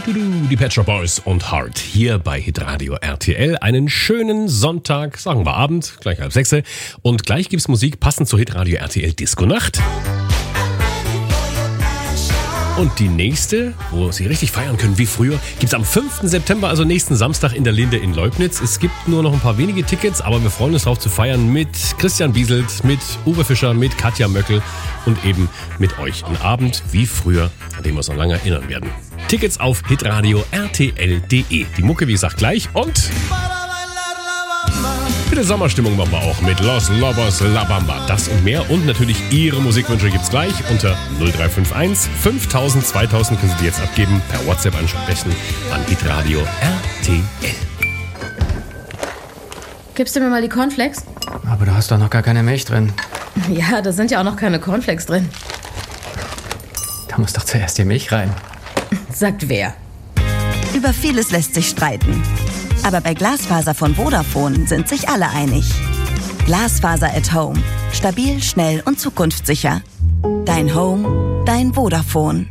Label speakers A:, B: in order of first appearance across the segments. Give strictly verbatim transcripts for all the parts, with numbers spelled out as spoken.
A: du, du, die Pet Shop Boys und Heart hier bei Hitradio R T L. Einen schönen Sonntag, sagen wir Abend, gleich halb sechs. Und gleich gibt's Musik passend zur Hitradio R T L Disco Nacht. Und die nächste, wo Sie richtig feiern können wie früher, gibt's am fünften September, also nächsten Samstag in der Linde in Leubnitz. Es gibt nur noch ein paar wenige Tickets, aber wir freuen uns darauf zu feiern mit Christian Bieselt, mit Uwe Fischer, mit Katja Möckel und eben mit euch. Ein Abend wie früher, an den wir uns noch lange erinnern werden. Tickets auf hitradio r t l punkt d e. Die Mucke, wie gesagt, gleich und bitte Sommerstimmung machen wir auch mit Los Lobos La Bamba. Das und mehr und natürlich Ihre Musikwünsche gibt's gleich unter null drei fünf eins fünftausend zweitausend können Sie die jetzt abgeben, per WhatsApp ansprechen an Hitradio R T L.
B: Gibst du mir mal die Cornflakes?
C: Aber du hast doch noch gar keine Milch drin.
B: Ja, da sind ja auch noch keine Cornflakes drin.
C: Da muss doch zuerst die Milch rein.
B: Sagt wer?
D: Über vieles lässt sich streiten. Aber bei Glasfaser von Vodafone sind sich alle einig. Glasfaser at Home. Stabil, schnell und zukunftssicher. Dein Home, dein Vodafone.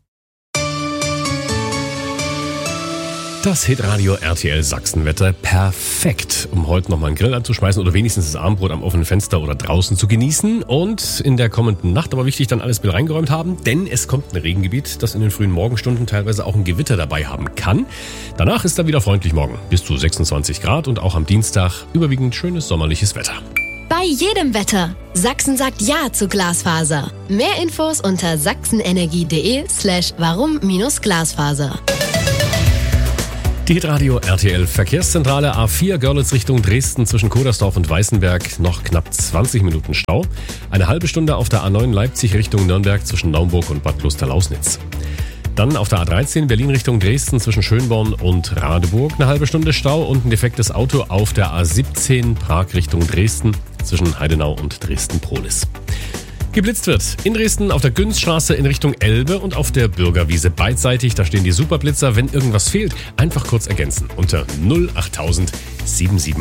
A: Das Hitradio R T L Sachsenwetter perfekt, um heute nochmal einen Grill anzuschmeißen oder wenigstens das Abendbrot am offenen Fenster oder draußen zu genießen. Und in der kommenden Nacht aber wichtig, dann alles mit reingeräumt haben, denn es kommt ein Regengebiet, das in den frühen Morgenstunden teilweise auch ein Gewitter dabei haben kann. Danach ist dann wieder freundlich morgen, bis zu sechsundzwanzig Grad und auch am Dienstag überwiegend schönes sommerliches Wetter.
E: Bei jedem Wetter. Sachsen sagt Ja zu Glasfaser. Mehr Infos unter sachsenenergie.de slash warum-glasfaser.
A: Die Hitradio R T L Verkehrszentrale A vier Görlitz Richtung Dresden zwischen Kodersdorf und Weißenberg noch knapp zwanzig Minuten Stau. Eine halbe Stunde auf der A neun Leipzig Richtung Nürnberg zwischen Naumburg und Bad Klosterlausnitz. Dann auf der A dreizehn Berlin Richtung Dresden zwischen Schönborn und Radeburg eine halbe Stunde Stau und ein defektes Auto auf der A siebzehn Prag Richtung Dresden zwischen Heidenau und Dresden-Prohlis. Geblitzt wird in Dresden auf der Günzstraße in Richtung Elbe und auf der Bürgerwiese beidseitig. Da stehen die Superblitzer. Wenn irgendwas fehlt, einfach kurz ergänzen unter null acht null null sieben sieben